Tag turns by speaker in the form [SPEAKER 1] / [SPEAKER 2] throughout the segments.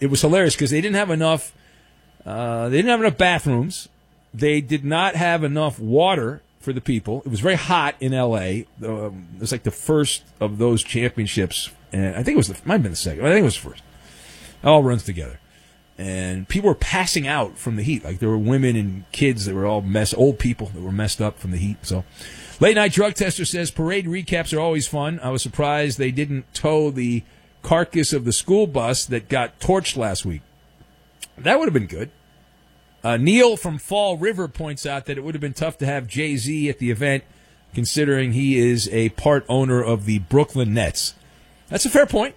[SPEAKER 1] it was hilarious because they didn't have enough. They didn't have enough bathrooms. They did not have enough water for the people. It was very hot in L.A. It was like the first of those championships, and I think it might have been the second. I think it was the first. It all runs together. And people were passing out from the heat. Like there were women and kids that were all old people that were messed up from the heat. So, Late Night Drug Tester says parade recaps are always fun. I was surprised they didn't tow the carcass of the school bus that got torched last week. That would have been good. Neil from Fall River points out that it would have been tough to have Jay-Z at the event, considering he is a part owner of the Brooklyn Nets. That's a fair point.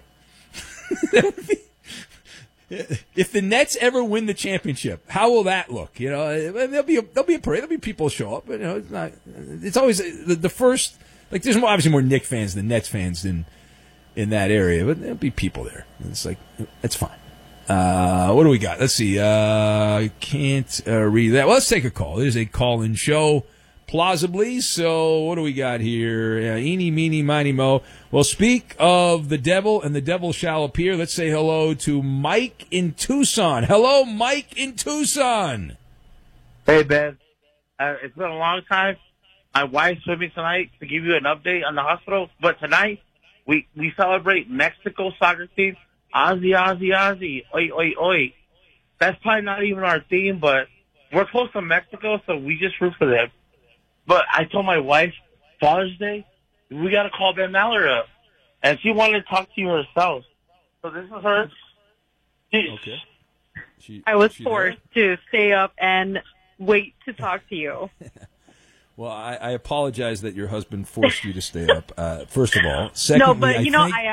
[SPEAKER 1] If the Nets ever win the championship, how will that look? You know, there'll be a parade. There'll be people show up. But, you know, it's not. It's always the first. Like, there's obviously more Knicks fans than Nets fans in that area, but there'll be people there. It's like it's fine. What do we got? Let's see. I can't read that. Well, let's take a call. There's a call-in show, plausibly. So what do we got here? Eeny, meeny, miny, mo. Well, speak of the devil, and the devil shall appear. Let's say hello to Mike in Tucson. Hello, Mike in Tucson.
[SPEAKER 2] Hey, Ben. It's been a long time. My wife's with me tonight to give you an update on the hospital. But tonight, we celebrate Mexico soccer team. Ozzy, Ozzy, Ozzy, oi, oi, oi. That's probably not even our theme, but we're close to Mexico, so we just root for them. But I told my wife, Father's Day, we got to call Ben Maller up. And she wanted to talk to you herself. So this is her.
[SPEAKER 1] Okay.
[SPEAKER 3] I was forced to stay up and wait to talk to you.
[SPEAKER 1] Well, I apologize that your husband forced you to stay up, first of all. Secondly,
[SPEAKER 3] no, but,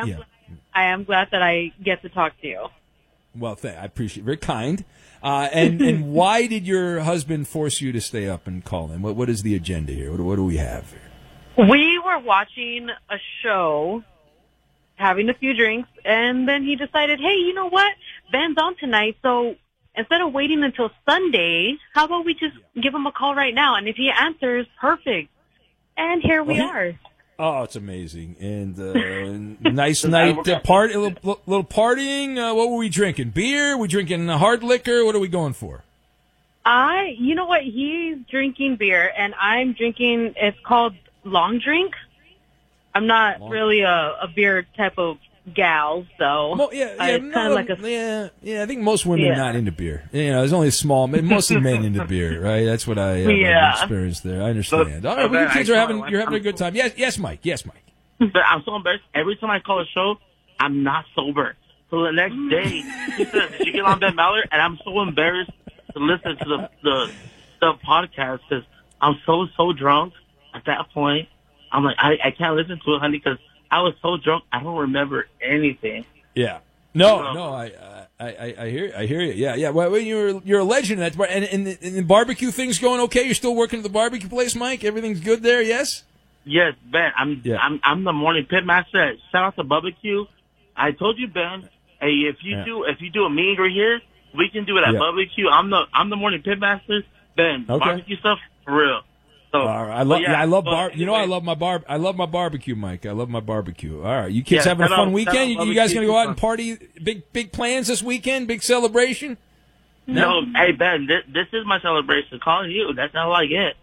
[SPEAKER 3] I am glad that I get to talk to you.
[SPEAKER 1] Well, I appreciate it. Very kind. And why did your husband force you to stay up and call in? What is the agenda here? What do we have here?
[SPEAKER 3] We were watching a show, having a few drinks, and then he decided, hey, you know what? Ben's on tonight, so instead of waiting until Sunday, how about we just give him a call right now? And if he answers, perfect. And here we are.
[SPEAKER 1] Oh, it's amazing. And nice night. Little partying. What were we drinking? Beer? We drinking hard liquor? What are we going for?
[SPEAKER 3] You know what? He's drinking beer, and I'm drinking, it's called long drink. I'm not really a beer type of gal, so I
[SPEAKER 1] think most women are not into beer. You know, there's only a small, mostly men into beer, right? That's what I experienced there. I understand. All right, well, you kids you're having a good time. Yes, Mike.
[SPEAKER 2] But I'm so embarrassed. Every time I call a show, I'm not sober. So the next day, she get on Ben Maller, and I'm so embarrassed to listen to the podcast because I'm so drunk at that point. I'm like, I can't listen to it, honey, because I was so drunk, I don't remember anything.
[SPEAKER 1] Yeah. No, I hear you. Yeah. Well, you're a legend at that. And the barbecue thing's going okay? You're still working at the barbecue place, Mike? Everything's good there, yes?
[SPEAKER 2] Yes, Ben. I'm the morning pit master. Shout out to Barbecue. I told you, Ben, hey, if you do a meet over here, we can do it at Barbecue. I'm the morning pit master. Ben, barbecue stuff, for real. So,
[SPEAKER 1] all right. I love my barbecue, Mike. I love my barbecue. All right, you kids having a fun weekend? You guys gonna go out and party? Big plans this weekend? Big celebration?
[SPEAKER 2] No, hey Ben, this is my celebration. Calling you, that's all I get.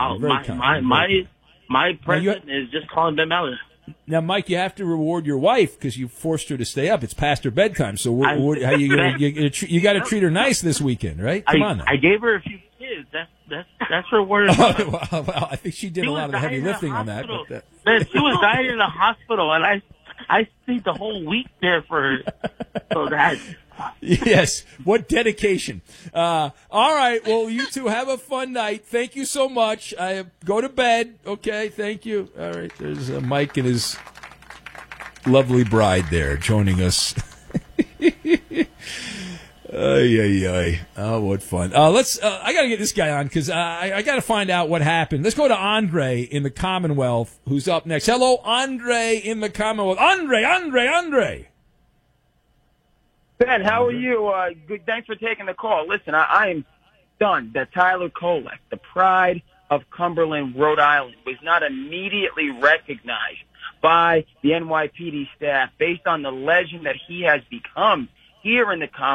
[SPEAKER 2] My present is just calling Ben Maller.
[SPEAKER 1] Now, Mike, you have to reward your wife because you forced her to stay up. It's past her bedtime, so how you got to treat her nice this weekend, right? Come on now.
[SPEAKER 2] I gave her a few kids. That's reward.
[SPEAKER 1] Well, I think she did a lot of the heavy lifting on that.
[SPEAKER 2] Man, she was dying in the hospital, and I stayed the whole week there for her. So that.
[SPEAKER 1] Yes, what dedication. All right, well, you two have a fun night. Thank you so much. I go to bed. Okay, thank you. All right, there's Mike and his lovely bride there joining us. Oh, what fun. I got to get this guy on because I got to find out what happened. Let's go to Andre in the Commonwealth, who's up next. Hello, Andre in the Commonwealth. Andre.
[SPEAKER 4] Ben, how are you? Good. Thanks for taking the call. Listen, I am stunned that Tyler Kolek, the pride of Cumberland, Rhode Island, was not immediately recognized by the NYPD staff based on the legend that he has become here in the